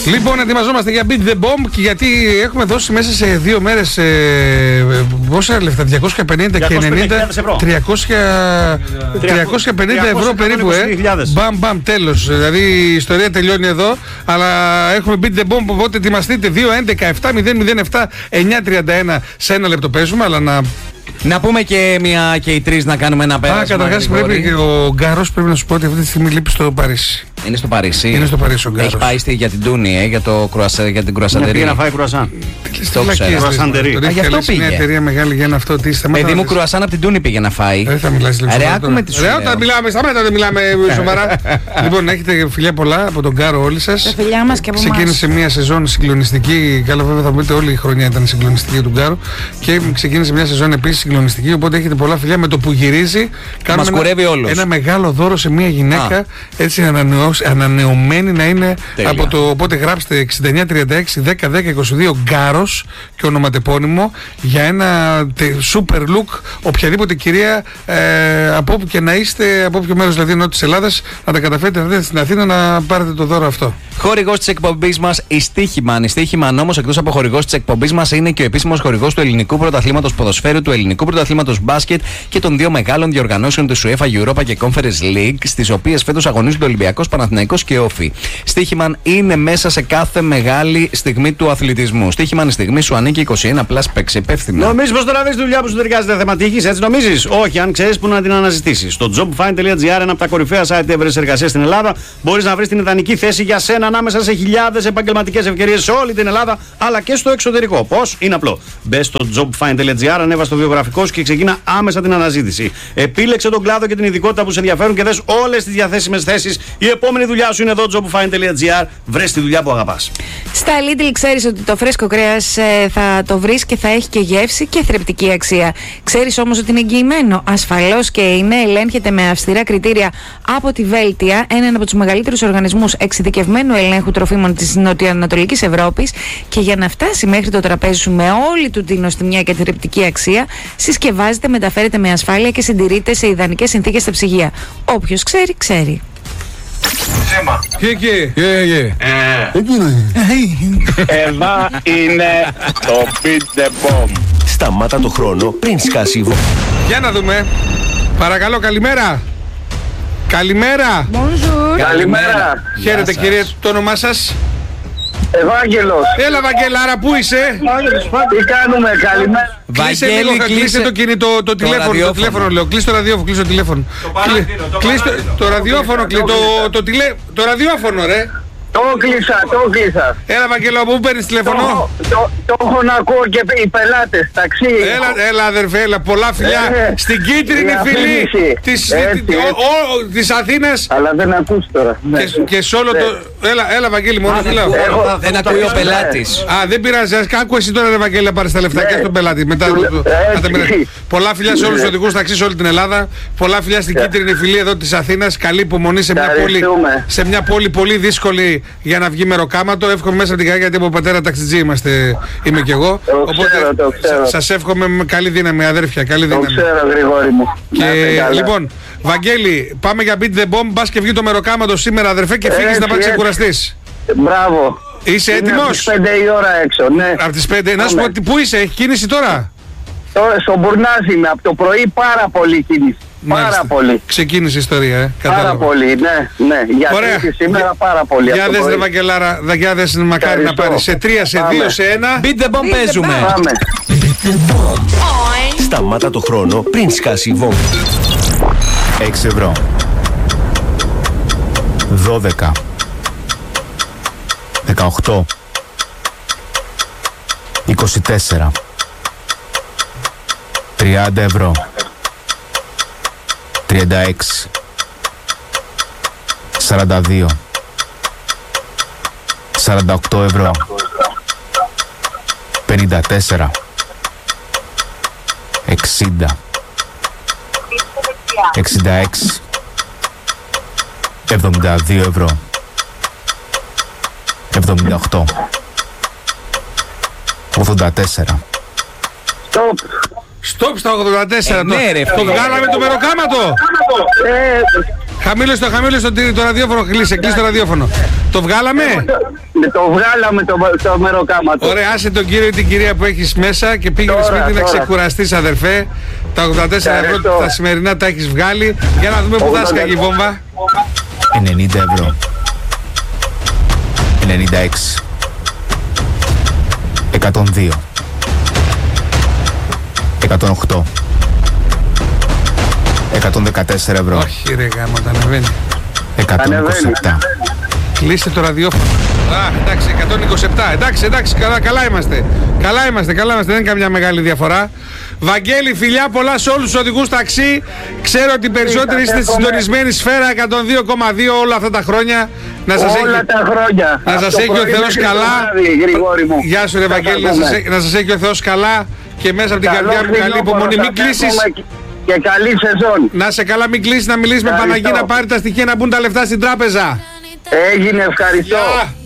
Λοιπόν, ετοιμαζόμαστε για Beat the Bomb και γιατί έχουμε δώσει μέσα σε 2 μέρες πόσα λεφτά, 250 και 90, 350 ευρώ περίπου, μπαμ, τέλος. Δηλαδή η ιστορία τελειώνει εδώ, αλλά έχουμε Beat the Bomb, οπότε ετοιμαστείτε. 2-11-7-0-0-7-9-31 σε 1 λεπτό παίζουμε, αλλά να πούμε και οι τρεις να κάνουμε ένα πέρασμα. Καταρχάς πρέπει και ο Γκάρος, πρέπει να σου πω ότι αυτή τη στιγμή λείπει στο Παρίσι. Είναι στο Παρίσι. Είναι στο Παρίσι ο Γκάρος. Έχει πάει για την Τούνη, για την κρουασαντερή. Πήγε να φάει κρουασάν. Το ξέρω. Κρουασαντερή. Γι' αυτό πήγε. Μια εταιρεία μεγάλη για ένα αυτό. Παιδί μου, κρουασάν από την Τούνη πήγε να φάει. Δεν θα μιλάς λίγο. Άκουμε τη σου. Όταν μιλάμε, σταμάτα δεν μιλάμε σοβαρά. Λοιπόν, έχετε φιλιά πολλά από τον Γκάρο όλοι σας. Φιλιά μας και από εμάς. Ξεκίνησε μια σεζόν συγκλονιστική. Καλά, βέβαια θα πούμε όλη η χρονιά ήταν συγκλονιστική του Γκάρου. Και ξεκίνησε μια σεζόν επίσης συγκλονιστική. Οπότε έχετε πολλά φιλιά. Με το που γυρίζει, κάνουμε ένα μεγάλο δώρο σε μια γυναίκα έτσι ανανεωμένη να είναι. Τέλεια. Από το. Οπότε γράψτε 6936-10-10-22 Γκάρος και ονοματεπώνυμο για ένα super look. Οποιαδήποτε κυρία από όπου και να είστε, από όποιο μέρος δηλαδή της Ελλάδας, να τα καταφέρετε να δείτε στην Αθήνα να πάρετε το δώρο αυτό. Χορηγός της εκπομπής μας η Στίχημαν. Η Στίχημαν όμως, εκτός από χορηγός της εκπομπής μας, είναι και ο επίσημος χορηγός του Ελληνικού Πρωταθλήματος Ποδοσφαίρου, του Ελληνικού Πρωταθλήματος Μπάσκετ και των 2 μεγάλων διοργανώσεων της UEFA Europa και Conference League, στις οποίες φέτος αγωνίζονται ο Ολυμπιακός, Παναθηναϊκός και Όφη. Στίχημαν είναι μέσα σε κάθε μεγάλη στιγμή του αθλητισμού. Στίχημαν, η στιγμή σου ανήκει. 21+, παίξει υπεύθυνα. Νομίζεις πως τώρα βρεις τη δουλειά που σου ταιριάζεται θεματικής, έτσι νομίζεις? Όχι, αν ξέρεις που να την αναζητήσεις. Στο jobfind.gr, ένα από τα κορυφαία site εύρεσης εργασίας στην Ελλάδα, μπορείς να βρεις την ιδανική θέση για σένα ανάμεσα σε χιλιάδες επαγγελματικές ευκαιρίες σε όλη την Ελλάδα, αλλά και στο εξωτερικό. Πώς? Είναι απλό. Μπες στο jobfind.gr, ανέβασε το βιογραφικό σου και ξεκινά άμεσα την αναζήτηση. Επίλεξε τον κλάδο και την ειδικότητα που σε ενδιαφέρουν και δες όλες τις διαθέσιμες θέσεις. Η επόμενη δουλειά σου είναι εδώ, jobfind.gr. Βρες τη δουλειά που αγαπάς. Στα Lidl ξέρεις ότι το φρέσκο κρέας θα το βρεις και θα έχει και γεύση και θρεπτική αξία. Ξέρεις όμως ότι είναι εγγυημένο? Ασφαλώς και είναι. Ελέγχεται με αυστηρά κριτήρια από τη Βέλτια, έναν από τους μεγαλύτερους οργανισμούς εξειδικευμένου ελέγχου τροφίμων της Νοτιοανατολικής Ευρώπης, και για να φτάσει μέχρι το τραπέζι σου με όλη του την νοστιμιά και θρεπτική αξία, συσκευάζεται, μεταφέρεται με ασφάλεια και συντηρείται σε ιδανικές συνθήκες στα ψυγεία. Όποιος ξέρει, ξέρει. Σήμα. Εδώ είναι το Beat the Bomb. Σταμάτα το χρόνο πριν σκάσει η βόμβα. Για να δούμε. Παρακαλώ, καλημέρα. Καλημέρα. Bonjour. Καλημέρα. Χαίρετε κύριε, το όνομά σας? Ευάγγελος. Έλα Βαγγελάρα, πού είσαι? Τι κάνουμε? Καλημέρα. Κλείσε λίγο, κλείσε το κινητό, το τηλέφωνο, το τηλέφωνο λέω. Κλείσε το ραδιόφωνο, κλείσε το τηλέφωνο. Κλείσε το ραδιόφωνο, το ραδιόφωνο ρε. Το κλείσα. Έλα Βαγγέλο, από πού παίρνεις τηλέφωνο? Το έχω να ακούω και οι πελάτες, ταξί. Έλα αδερφέ, έλα, πολλά φιλιά στην κίτρινη φυλή της Αθήνας. Αλλά δεν ακούς τώρα. Και σε όλο το... Έλα Βαγγέλη, μόνο φιλάω. Δεν ακούει ο πελάτης. Δεν πειράζει, άκου εσύ τώρα ρε Βαγγέλη να πάρεις τα λεφτά και στον πελάτη. Πολλά φιλιά σε όλους τους οδηγούς ταξί σε όλη την Ελλάδα. Πολλά φιλιά στην κίτρινη φυλή εδώ της Αθήνας. Καλή υπομονή σε μια πόλη πολύ δύσκολη για να βγει μεροκάματο. Εύχομαι μέσα από την καρδιά, γιατί από πατέρα ταξιτζή είμαι κι εγώ. Οπότε σας εύχομαι με καλή δύναμη, αδέρφια. Καλή δύναμη. Το ξέρω, Γρηγόρη μου. Λοιπόν, Βαγγέλη, πάμε για Beat the Bomb. Μπας και βγει το μεροκάματο σήμερα, αδερφέ, και φύγεις να πας ξεκουραστείς. Μπράβο. Είσαι έτοιμος? Από τις 5 η ώρα έξω, ναι. Από τις 5. Να σου πω, πού είσαι, έχει κίνηση τώρα? Στο Μπουρνάζ είμαι, από το πρωί πάρα πολύ κίνηση. Πάρα πολύ. Ξεκίνησε η ιστορία, Πάρα πολύ, ναι. Για σήμερα πάρα πολύ. Για δες ρε Βαγγελάρα, για δες, μακάρι να πάρεις. Σε 3, σε 2, σε 1. Beat the Bomb παίζουμε. Πάμε. Σταμάτα το χρόνο πριν σκάσει η βόμβα. 6 ευρώ. 12. 18. 24. 30 ευρώ. 36. 42. 48 ευρώ. 54. 60. 66. 72 ευρώ. 78. 84. Στοπ στα 84. Ναι, ρε, το βγάλαμε το μεροκάματο. Χαμήλωσε το ραδιόφωνο, κλείσε το ραδιόφωνο. Το βγάλαμε? Το βγάλαμε το μεροκάματο. Ωραία, άσε τον κύριο ή την κυρία που έχεις μέσα και πήγαινε σπίτι να ξεκουραστείς, αδερφέ. Τα 84 ευρώ τα σημερινά τα έχεις βγάλει. Για να δούμε που θα σκαγεί η βόμβα. 90 ευρώ. 96. 102. 108. 114 ευρώ. Όχι ρε γάμο, τα ανεβαίνει. 127. Κλείστε το ραδιόφωνο. Εντάξει, 127. Εντάξει, καλά είμαστε. Καλά είμαστε, δεν είναι καμιά μεγάλη διαφορά. Βαγγέλη, φιλιά πολλά σε όλους τους οδηγούς ταξί. Ξέρω ότι περισσότεροι είστε συντονισμένοι Σφαίρα 102,2 όλα αυτά τα χρόνια. Να σας έχει ο Θεός καλά. Γεια σου ρε Βαγγέλη, να σας έχει ο Θεός καλά και μέσα από την καρδιά μου καλή υπομονή. Μην κλείσεις. Και καλή σεζόν. Να σε καλά, μην κλείσεις, να μιλήσεις με Παναγί να πάρει τα στοιχεία να μπουν τα λεφτά στην τράπεζα. Έγινε, ευχαριστώ.